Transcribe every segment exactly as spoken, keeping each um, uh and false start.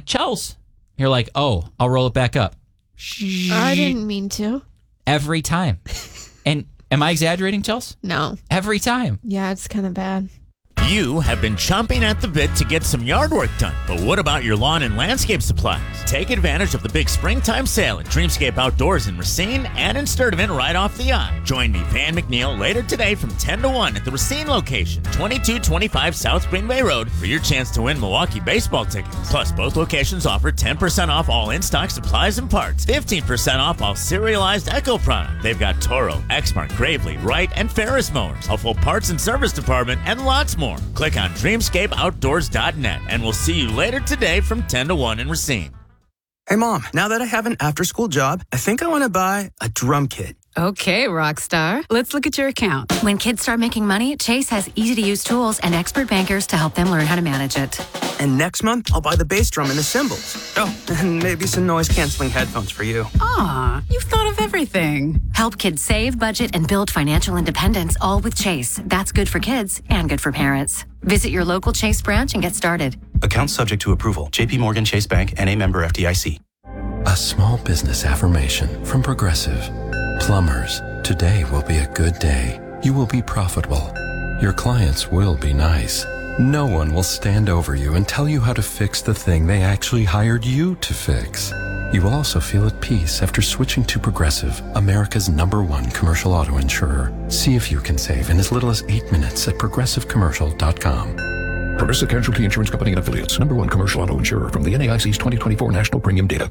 like, Chels. You're like, oh, I'll roll it back up. I didn't mean to. Every time. And am I exaggerating, Chels? No. Every time. Yeah, it's kind of bad. You have been chomping at the bit to get some yard work done, but what about your lawn and landscape supplies? Take advantage of the big springtime sale at Dreamscape Outdoors in Racine and in Sturtevant right off the I. Join me, Van McNeil, later today from ten to one at the Racine location, twenty-two twenty-five South Green Bay Road, for your chance to win Milwaukee baseball tickets. Plus, both locations offer ten percent off all in-stock supplies and parts, fifteen percent off all serialized Echo product. They've got Toro, Exmark, Gravely, Wright, and Ferris mowers, a full parts and service department, and lots more. Click on dreamscape outdoors dot net, and we'll see you later today from ten to one in Racine. Hey, Mom, now that I have an after-school job, I think I want to buy a drum kit. Okay, rock star. Let's look at your account. When kids start making money, Chase has easy-to-use tools and expert bankers to help them learn how to manage it. And next month, I'll buy the bass drum and the cymbals. Oh, and maybe some noise-canceling headphones for you. Aw, you've thought of everything. Help kids save, budget, and build financial independence, all with Chase. That's good for kids and good for parents. Visit your local Chase branch and get started. Account subject to approval. J P Morgan Chase Bank, N A member F D I C. A small business affirmation from Progressive. Plumbers, today will be a good day. You will be profitable. Your clients will be nice. No one will stand over you and tell you how to fix the thing they actually hired you to fix. You will also feel at peace after switching to Progressive, America's number one commercial auto insurer. See if you can save in as little as eight minutes at progressive commercial dot com. Progressive Casualty Insurance Company and Affiliates, number one commercial auto insurer from the N A I C's twenty twenty-four National Premium Data.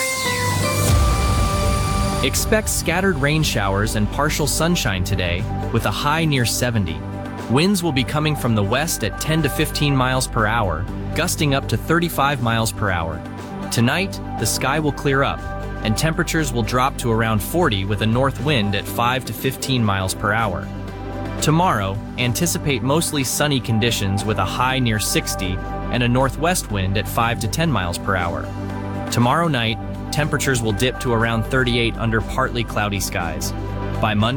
Expect scattered rain showers and partial sunshine today with a high near seventy. Winds will be coming from the west at ten to fifteen miles per hour, gusting up to thirty-five miles per hour. Tonight, the sky will clear up, and temperatures will drop to around forty with a north wind at five to fifteen miles per hour. Tomorrow, anticipate mostly sunny conditions with a high near sixty and a northwest wind at five to ten miles per hour. Tomorrow night, temperatures will dip to around thirty-eight under partly cloudy skies. By Monday,